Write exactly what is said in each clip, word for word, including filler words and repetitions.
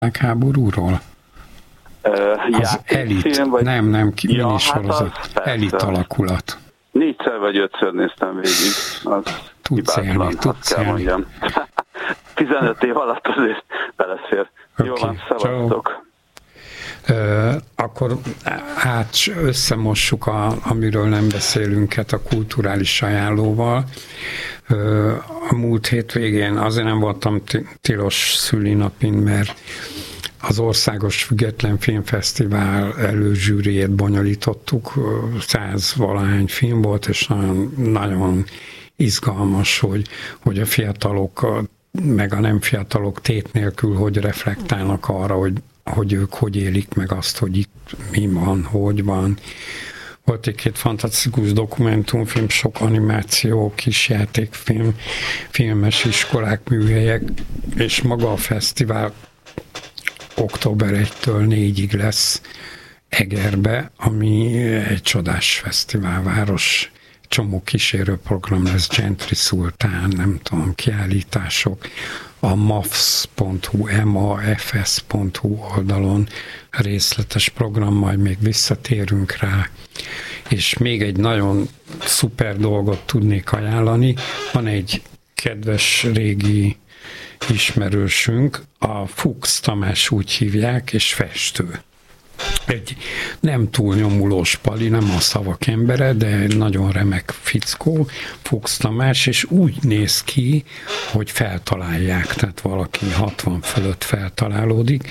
világháborúról? Uh, az elit, film, vagy... nem, nem, ki, ja, minisorozat, hát elit alakulat. Négyszer vagy ötször néztem végig. Az tudsz élni, tudsz élni. tizenöt év alatt azért beleszér. Okay. Jó van, szavaztok. Uh, akkor hát összemossuk, a, amiről nem beszélünket, a kulturális ajánlóval. Uh, a múlt hétvégén azért nem voltam tilos szülinapin, mert az Országos Független Filmfesztivál előzsűriét bonyolítottuk, száz valahány film volt, és nagyon, nagyon izgalmas, hogy, hogy a fiatalok, meg a nem fiatalok tét nélkül, hogy reflektálnak arra, hogy, hogy ők hogy élik meg azt, hogy itt mi van, hogy van. Volt egy két fantasztikus dokumentumfilm, sok animáció, kisjátékfilm, filmes iskolák, műhelyek, és maga a fesztivál október elsejétől négyig lesz Egerbe, ami egy csodás fesztiválváros, csomó kísérőprogram lesz, Gentry Szultán, nem tudom, kiállítások, a mafs pont hu, em a ef es pont hu oldalon részletes program, majd még visszatérünk rá. És még egy nagyon szuper dolgot tudnék ajánlani, van egy kedves régi ismerősünk, a Fuchs Tamás úgy hívják, és festő. Egy nem túl nyomulós pali, nem a szavak embere, de nagyon remek fickó, Fuchs Tamás, és úgy néz ki, hogy feltalálják, tehát valaki hatvan fölött feltalálódik.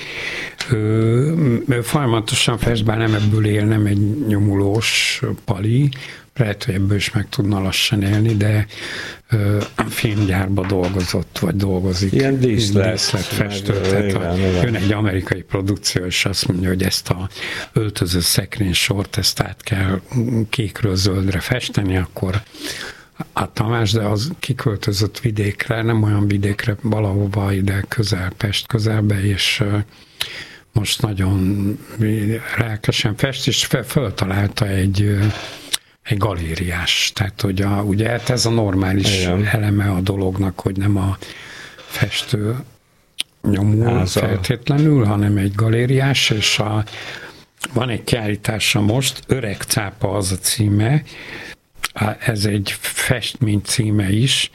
Ő, ő folyamatosan fest, bár nem ebből él, nem egy nyomulós pali, lehet, hogy ebből is meg tudna lassan élni, de ö, a filmgyárba dolgozott, vagy dolgozik. Ilyen díszlet. díszletfestő. Tehát jön egy amerikai produkció, és azt mondja, hogy ezt a öltöző szekrénysort, ezt át kell kékről zöldre festeni, akkor a Tamás, de az kiköltözött vidékre, nem olyan vidékre, valahova ide közel, Pest közelbe, és ö, most nagyon lelkesen fest, és föltalálta egy egy galériás, tehát hogy a, ugye ez a normális igen. eleme a dolognak, hogy nem a festő nyomul hát feltétlenül, hanem egy galériás, és a, van egy kiállítása most, Öreg cápa az a címe, ez egy festmény címe is,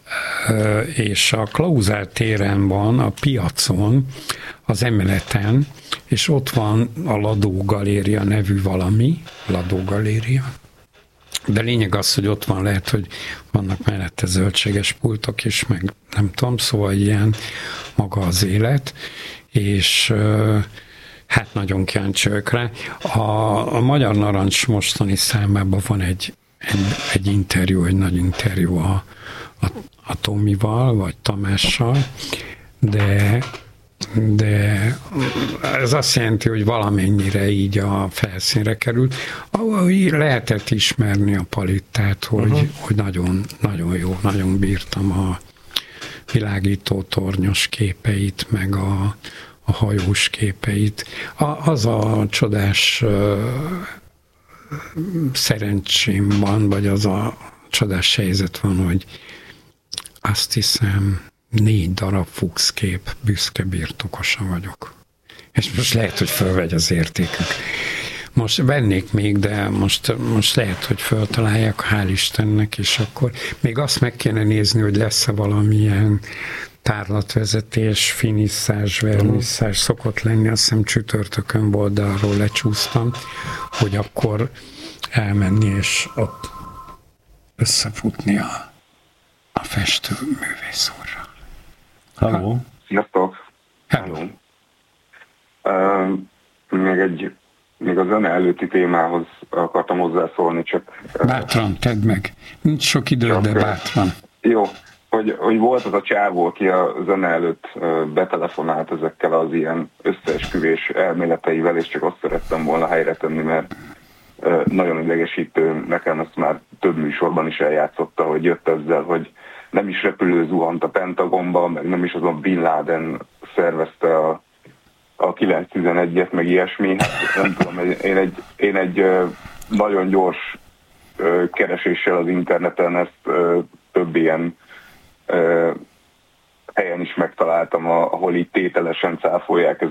és a Klauzál téren van, a piacon, az emeleten, és ott van a Ladó Galéria nevű valami, Ladó Galéria, de lényeg az, hogy ott van, lehet, hogy vannak mellette zöldséges pultok is, meg nem tudom, szóval ilyen maga az élet, és hát nagyon kíváncsi vagyok rá. A, a Magyar Narancs mostani számában van egy, egy, egy interjú, egy nagy interjú a, a, a Tomival, vagy Tamással, de de ez azt jelenti, hogy valamennyire így a felszínre került. Ahol lehetett ismerni a palit, tehát hogy, uh-huh. hogy nagyon, nagyon jó, nagyon bírtam a világító tornyos képeit, meg a, a hajós képeit. A, az a csodás uh, szerencsém van, vagy az a csodás helyzet van, hogy azt hiszem, négy darab Fuchs kép, büszke birtokosa vagyok. És most lehet, hogy fölvegy az értékük. Most vennék még, de most, most lehet, hogy föltalálják, hál' Istennek, és akkor még azt meg kéne nézni, hogy lesz-e valamilyen tárlatvezetés, finisszázs, vernisszázs szokott lenni, azt hiszem csütörtökön volt, de arról lecsúsztam, hogy akkor elmenni, és ott összefutni a, a festő művész úrra. Halló. Sziasztok. Hello. Uh, még egy, még a zene előtti témához akartam hozzászólni, csak... Bátran, tedd meg. Nincs sok idő, de bátran. Jó, hogy, hogy volt az a csávó, aki a zene előtt betelefonált ezekkel az ilyen összeesküvés elméleteivel, és csak azt szerettem volna helyre tenni, mert nagyon idegesítő, nekem ezt már több műsorban is eljátszotta, hogy jött ezzel, hogy nem is repülő zuhant a Pentagonba, meg nem is azon Bin Laden szervezte a, a kilenc tizenegyet, meg ilyesmi. Hát nem tudom, én egy, én egy nagyon gyors kereséssel az interneten ezt több ilyen helyen is megtaláltam, ahol így tételesen cáfolják